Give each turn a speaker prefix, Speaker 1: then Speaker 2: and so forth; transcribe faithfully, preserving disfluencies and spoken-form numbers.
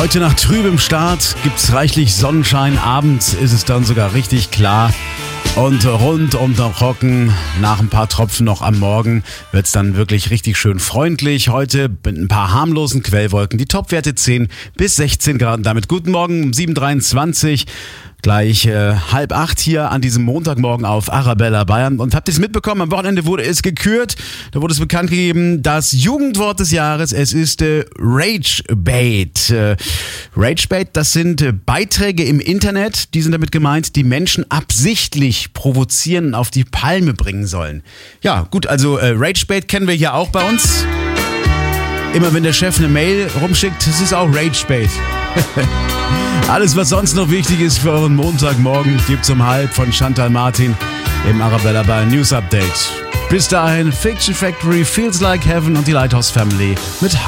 Speaker 1: Heute nach trübem Start gibt's reichlich Sonnenschein. Abends ist es dann sogar richtig klar. Und rund um den Rocken, nach ein paar Tropfen noch am Morgen, wird's dann wirklich richtig schön freundlich. Heute mit ein paar harmlosen Quellwolken. Die Topwerte zehn bis sechzehn Grad. Damit guten Morgen um sieben Uhr dreiundzwanzig. Gleich äh, halb acht hier an diesem Montagmorgen auf Arabella Bayern. Und habt ihr es mitbekommen? Am Wochenende wurde es gekürt. Da wurde es bekannt gegeben, das Jugendwort des Jahres. Es ist äh, Ragebait. Äh, Ragebait, das sind äh, Beiträge im Internet, die sind damit gemeint, die Menschen absichtlich provozieren und auf die Palme bringen sollen. Ja, gut, also äh, Ragebait kennen wir hier auch bei uns. Immer wenn der Chef eine Mail rumschickt, das ist auch Ragebait. Alles, was sonst noch wichtig ist für euren Montagmorgen, gibt's um halb von Chantal Martin im Arabella Bayern News Update. Bis dahin, Fiction Factory, Feels Like Heaven und die Lighthouse Family mit